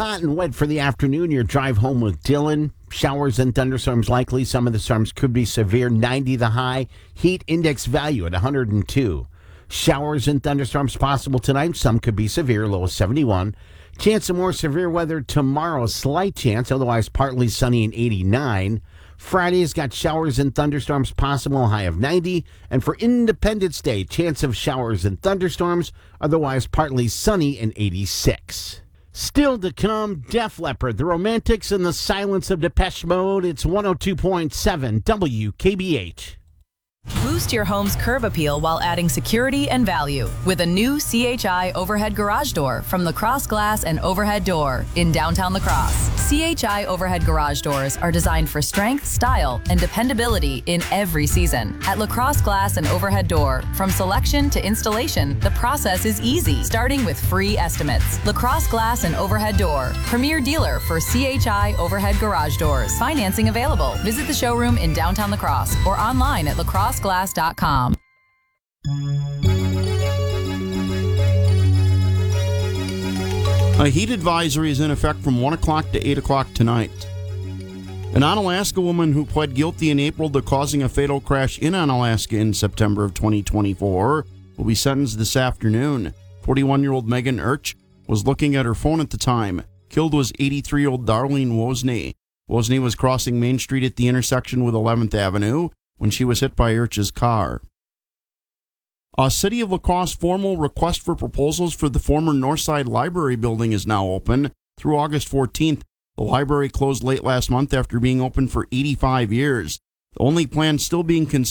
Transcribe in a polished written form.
hot and wet for the afternoon. Your drive home with Dylan. Showers and thunderstorms likely. Some of the storms could be severe. 90 the high. Heat index value at 102. Showers and thunderstorms possible tonight. Some could be severe. Low of 71. Chance of more severe weather tomorrow. Slight chance. Otherwise partly sunny and 89. Friday's got showers and thunderstorms possible. High of 90. And for Independence Day, chance of showers and thunderstorms. Otherwise partly sunny and 86. Still to come, Def Leppard, The Romantics, and the Silence of Depeche Mode. It's 102.7 WKBH. Boost your home's curb appeal while adding security and value with a new CHI overhead garage door from Lacrosse Glass and Overhead Door in downtown Lacrosse. CHI overhead garage doors are designed for strength, style, and dependability in every season. At Lacrosse Glass and Overhead Door, from selection to installation, the process is easy, starting with free estimates. Lacrosse Glass and Overhead Door, premier dealer for CHI overhead garage doors. Financing available. Visit the showroom in downtown Lacrosse or online at lacrosseglass.com. A heat advisory is in effect from 1 o'clock to 8 o'clock tonight. An Onalaska woman who pled guilty in April to causing a fatal crash in Onalaska in September of 2024 will be sentenced this afternoon. 41-year-old Megan Urch was looking at her phone at the time. Killed was 83-year-old Darlene Wozni. Wozni was crossing Main Street at the intersection with 11th Avenue when she was hit by Urch's car. A City of La Crosse formal request for proposals for the former Northside Library building is now open through August 14th. The library closed late last month after being open for 85 years. The only plan still being considered